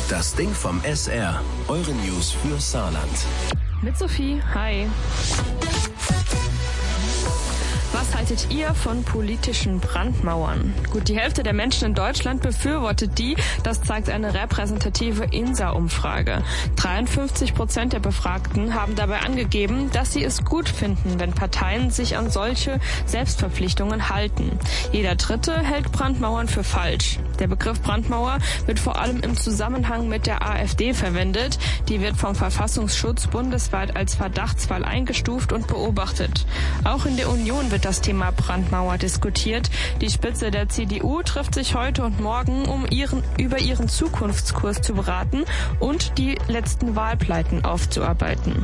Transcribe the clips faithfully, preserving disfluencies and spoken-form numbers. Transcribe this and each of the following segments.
Das Ding vom S R. Eure News für Saarland. Mit Sophie, hi. Was haltet ihr von politischen Brandmauern? Gut, die Hälfte der Menschen in Deutschland befürwortet die, das zeigt eine repräsentative INSA-Umfrage. dreiundfünfzig Prozent der Befragten haben dabei angegeben, dass sie es gut finden, wenn Parteien sich an solche Selbstverpflichtungen halten. Jeder Dritte hält Brandmauern für falsch. Der Begriff Brandmauer wird vor allem im Zusammenhang mit der AfD verwendet. Die wird vom Verfassungsschutz bundesweit als Verdachtsfall eingestuft und beobachtet. Auch in der Union wird das Thema Brandmauer diskutiert. Die Spitze der C D U trifft sich heute und morgen, um ihren, über ihren Zukunftskurs zu beraten und die letzten Wahlpleiten aufzuarbeiten.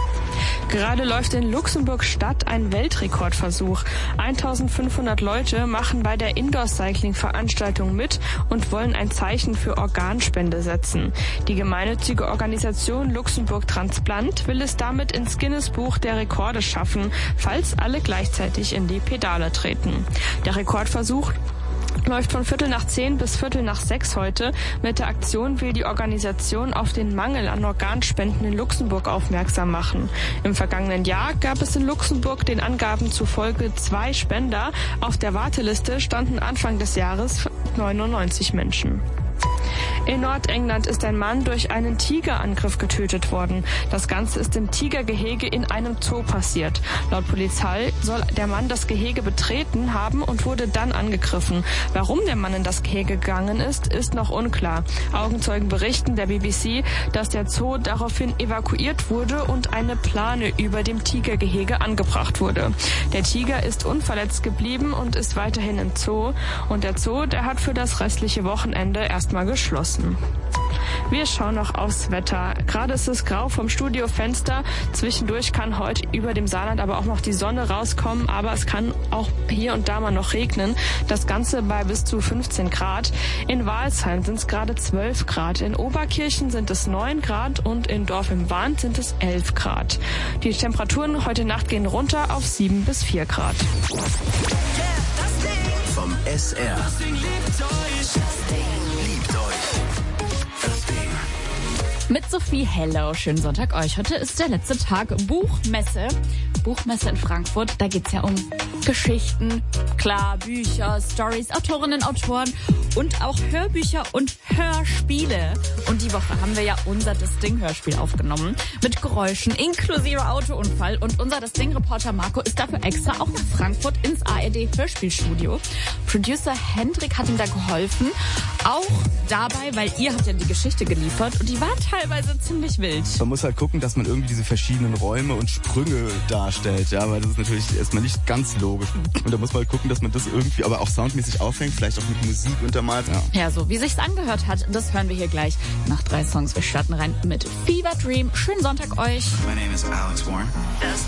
Gerade läuft in Luxemburg-Stadt ein Weltrekordversuch. eintausendfünfhundert Leute machen bei der Indoor-Cycling-Veranstaltung mit und wollen ein Zeichen für Organspende setzen. Die gemeinnützige Organisation Luxemburg Transplant will es damit ins Guinness-Buch der Rekorde schaffen, falls alle gleichzeitig in die Pedale treten. Der Rekordversuch läuft von Viertel nach zehn bis Viertel nach sechs heute. Mit der Aktion will die Organisation auf den Mangel an Organspenden in Luxemburg aufmerksam machen. Im vergangenen Jahr gab es in Luxemburg den Angaben zufolge zwei Spender. Auf der Warteliste standen Anfang des Jahres neunundneunzig Menschen. In Nordengland ist ein Mann durch einen Tigerangriff getötet worden. Das Ganze ist im Tigergehege in einem Zoo passiert. Laut Polizei soll der Mann das Gehege betreten haben und wurde dann angegriffen. Warum der Mann in das Gehege gegangen ist, ist noch unklar. Augenzeugen berichten der B B C, dass der Zoo daraufhin evakuiert wurde und eine Plane über dem Tigergehege angebracht wurde. Der Tiger ist unverletzt geblieben und ist weiterhin im Zoo. Und der Zoo, der hat für das restliche Wochenende erstmal geschlossen. Wir schauen noch aufs Wetter. Gerade ist es grau vom Studiofenster. Zwischendurch kann heute über dem Saarland aber auch noch die Sonne rauskommen, aber es kann auch hier und da mal noch regnen. Das Ganze bei bis zu fünfzehn Grad. In Walsheim sind es gerade zwölf Grad. In Oberkirchen sind es neun Grad und in Dorf im Wahn sind es elf Grad. Die Temperaturen heute Nacht gehen runter auf sieben bis vier Grad. Vom S R. Das Ding liebt euch. Das Ding liebt euch. Das Ding. Mit Sophie, hello, schönen Sonntag euch. Heute ist der letzte Tag Buchmesse. Buchmesse in Frankfurt, da geht's ja um Geschichten, klar, Bücher, Stories, Autorinnen, Autoren und auch Hörbücher und Hörspiele. Und die Woche haben wir ja unser Das Ding-Hörspiel aufgenommen mit Geräuschen inklusive Autounfall. Und unser Das Ding-Reporter Marco ist dafür extra auch nach Frankfurt ins A R D-Hörspielstudio. Producer Hendrik hat ihm da geholfen, auch dabei, weil ihr habt ja die Geschichte geliefert und die war teilweise ziemlich wild. Man muss halt gucken, dass man irgendwie diese verschiedenen Räume und Sprünge darstellt, ja, weil das ist natürlich erstmal nicht ganz logisch. Und da muss man halt gucken, dass man das irgendwie, aber auch soundmäßig aufhängt, vielleicht auch mit Musik untermalt. Ja, ja, so wie sich's angehört hat, das hören wir hier gleich nach drei Songs. Wir starten rein mit Fever Dream. Schönen Sonntag euch. My name is Alex Warren.